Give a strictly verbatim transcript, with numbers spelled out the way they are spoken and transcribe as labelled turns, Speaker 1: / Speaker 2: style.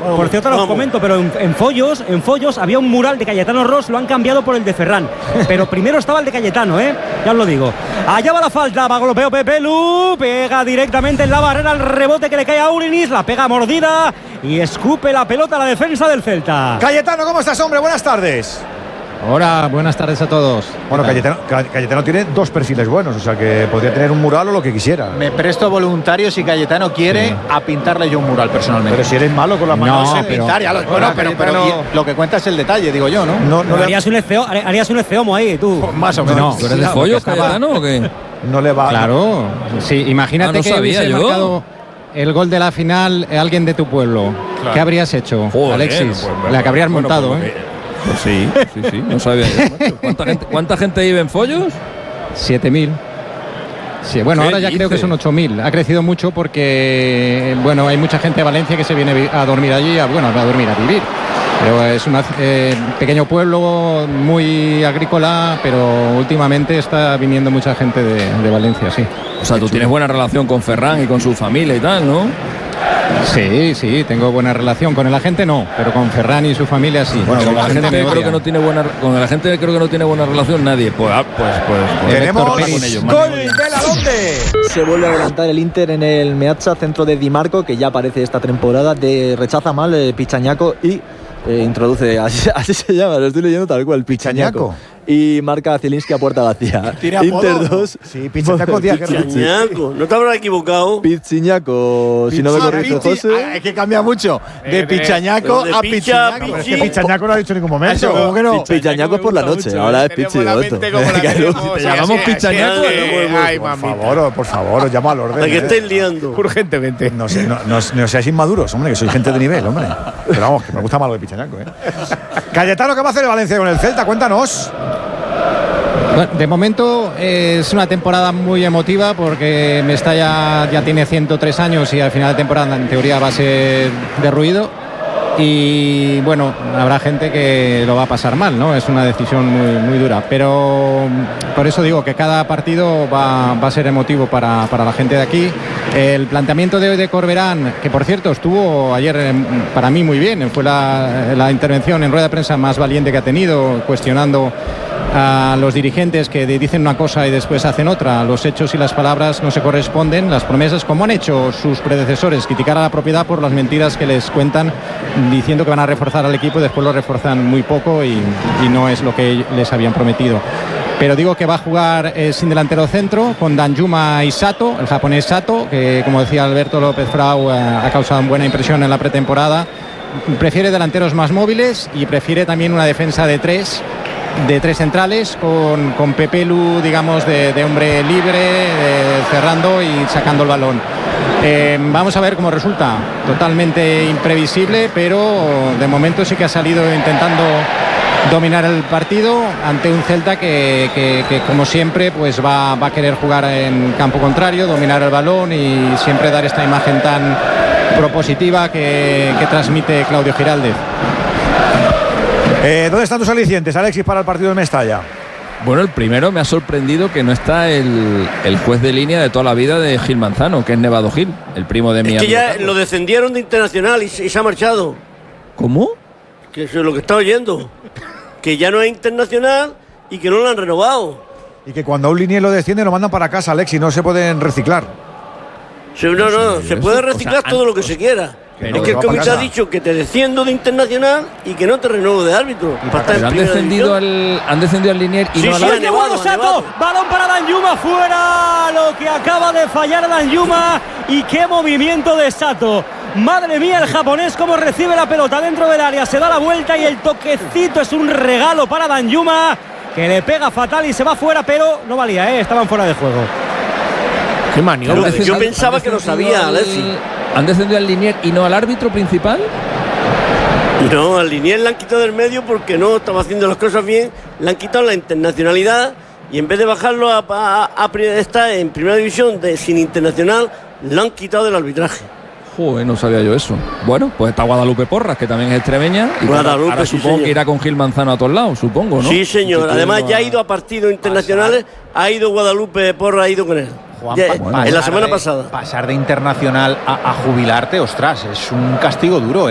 Speaker 1: Vamos, por cierto, lo comento, pero en, en Follos, en Follos había un mural de Cayetano Ros, lo han cambiado por el de Ferran. Pero primero estaba el de Cayetano, ¿eh? Ya os lo digo. Allá va la falta, va golpeo Pepe Lu, pega directamente en la barrera, el rebote que le cae a Urinis, la pega mordida y escupe la pelota a la defensa del Celta.
Speaker 2: Cayetano, ¿cómo estás, hombre? Buenas tardes.
Speaker 3: Hola, buenas tardes a todos.
Speaker 2: Bueno, Cayetano, Cayetano tiene dos perfiles buenos, o sea que podría tener un mural o lo que quisiera.
Speaker 4: Me presto voluntario si Cayetano quiere sí. a pintarle yo un mural personalmente.
Speaker 2: Pero si eres malo con las manos.
Speaker 4: No, no sé
Speaker 2: pero,
Speaker 4: pintar, ya lo, bueno, pero, pero, pero lo que cuenta es el detalle, digo yo, ¿no?
Speaker 1: No, no, no harías, un esceo, harías un esceomo ahí, tú.
Speaker 4: Pues más o menos.
Speaker 3: No,
Speaker 5: ¿Tú eres de Follos, Cayetano, o qué?
Speaker 2: No le va.
Speaker 3: Claro, sí, imagínate ah, no que hubiese yo. marcado el gol de la final eh, alguien de tu pueblo. Claro. ¿Qué habrías hecho, Joder, Alexis? Pues, la que habrías bueno, montado, pues, ¿eh?
Speaker 5: Pues sí, sí, sí, no sabía yo. ¿Cuánta gente, ¿Cuánta gente vive en Follos?
Speaker 3: siete mil. Sí, bueno, ahora ya dice? creo que son ocho mil. Ha crecido mucho porque, bueno, hay mucha gente de Valencia que se viene a dormir allí, a, bueno, a dormir, a vivir. Pero es un eh, pequeño pueblo muy agrícola, pero últimamente está viniendo mucha gente de, de Valencia, sí.
Speaker 5: O sea, tú tienes buena relación con Ferran y con su familia y tal, ¿no?
Speaker 3: Sí, sí, tengo buena relación. Con el agente no, pero con Ferran y su familia sí.
Speaker 5: Bueno, con la, la gente, gente creo que no tiene buena con la gente creo que no tiene buena relación nadie. Pues ah, pues pues, pues
Speaker 2: tenemos con ellos. Gol de la Donde.
Speaker 6: Se vuelve a adelantar el Inter en el Meazza, centro de Di Marco, que ya aparece esta temporada, de rechaza mal eh, Pichañaco y eh, introduce, así, así se llama, lo estoy leyendo tal cual, Pichañaco. Y marca a Zielinski a puerta vacía. Inter dos.
Speaker 2: Sí, Pichañaco.
Speaker 7: Pichañaco, no te habrás equivocado.
Speaker 6: Pichiñaco, si no me corrijo, José.
Speaker 4: Es que cambia mucho. De Pichañaco a Pichiñaco.
Speaker 2: Pero es que Pichañaco no ha dicho en ningún momento.
Speaker 6: ¿Cómo que no? Pichañaco es por la noche, ahora es Pichi.
Speaker 5: ¿Te llamamos Pichañaco?
Speaker 2: Por favor, por favor, os llamo al orden.
Speaker 7: ¿A qué estáis liando?
Speaker 4: Urgentemente.
Speaker 2: No sé, no, no, no seáis inmaduros, hombre, que soy gente de nivel, hombre. Pero vamos, que me gusta más lo de Pichañaco, ¿eh? Cayetano, ¿qué va a hacer el Valencia con el Celta? Cuéntanos.
Speaker 3: Bueno, de momento eh, es una temporada muy emotiva porque Mestalla ya tiene ciento tres años y al final de temporada en teoría va a ser derruido y bueno, habrá gente que lo va a pasar mal, ¿no? Es una decisión muy, muy dura, pero por eso digo que cada partido va, va a ser emotivo para, para la gente de aquí. El planteamiento de hoy de Corberán, que por cierto estuvo ayer eh, para mí muy bien, fue la, la intervención en rueda de prensa más valiente que ha tenido, cuestionando a los dirigentes que dicen una cosa y después hacen otra. Los hechos y las palabras no se corresponden, las promesas, como han hecho sus predecesores, criticar a la propiedad por las mentiras que les cuentan diciendo que van a reforzar al equipo y después lo refuerzan muy poco y, y no es lo que les habían prometido. Pero digo que va a jugar eh, sin delantero centro con Danjuma y Sato, el japonés Sato, que como decía Alberto López Frau eh, ha causado buena impresión en la pretemporada. Prefiere delanteros más móviles y prefiere también una defensa de tres de tres centrales con, con Pepe Lu, digamos, de, de hombre libre, de, cerrando y sacando el balón. Eh, vamos a ver cómo resulta. Totalmente imprevisible, pero de momento sí que ha salido intentando dominar el partido ante un Celta que, que, que como siempre pues va, va a querer jugar en campo contrario, dominar el balón y siempre dar esta imagen tan propositiva que, que transmite Claudio Giraldez.
Speaker 2: Eh, ¿Dónde están tus alicientes, Alexis, para el partido de Mestalla?
Speaker 5: Bueno, el primero me ha sorprendido que no está el, el juez de línea de toda la vida de Gil Manzano, que es Nevado Gil, el primo de mi
Speaker 7: amigo. Es que ya
Speaker 5: Carlos.
Speaker 7: lo descendieron de Internacional y se, y se ha marchado.
Speaker 5: ¿Cómo?
Speaker 7: Que eso es lo que está oyendo. Que ya no es Internacional y que no lo han renovado.
Speaker 2: Y que cuando a un linier lo desciende lo mandan para casa, Alexis, no se pueden reciclar.
Speaker 7: Sí, no, no, se puede reciclar, o sea, todo lo que se quiera. Pero es que el comité ha dicho que te desciendo de Internacional y que no te renuevo de árbitro.
Speaker 5: Pero han descendido al, han descendido al linier y
Speaker 7: sí,
Speaker 5: no
Speaker 7: sí,
Speaker 5: al
Speaker 7: árbitro.
Speaker 1: ¡Bueno, Sato! Balón para Danjuma, fuera. Lo que acaba de fallar Danjuma. Y qué movimiento de Sato. Madre mía, el japonés cómo recibe la pelota dentro del área. Se da la vuelta y el toquecito es un regalo para Danjuma, que le pega fatal y se va fuera, pero no valía, ¿eh? Estaban fuera de juego.
Speaker 4: Qué maniobra.
Speaker 7: Yo pensaba que lo sabía, Alexis.
Speaker 5: ¿Han descendido al linier y no al árbitro principal?
Speaker 7: No, al linier le han quitado del medio porque no estaba haciendo las cosas bien. Le han quitado la internacionalidad y en vez de bajarlo a, a, a, a estar en primera división de, sin internacional, le han quitado del arbitraje.
Speaker 5: Joder, no sabía yo eso. Bueno, pues está Guadalupe Porras, que también es extremeña. Y
Speaker 7: Guadalupe,
Speaker 5: ahora
Speaker 7: sí,
Speaker 5: supongo
Speaker 7: señor.
Speaker 5: que irá con Gil Manzano a todos lados, supongo, ¿no?
Speaker 7: Sí, señor. Además, ya ha ido a partidos internacionales. Ha ido Guadalupe Porras, ha ido con él.
Speaker 4: Juan,
Speaker 7: ya,
Speaker 4: bueno,
Speaker 7: en la semana
Speaker 4: de,
Speaker 7: pasada.
Speaker 4: Pasar de internacional a, a jubilarte, ostras, es un castigo duro, ¿eh?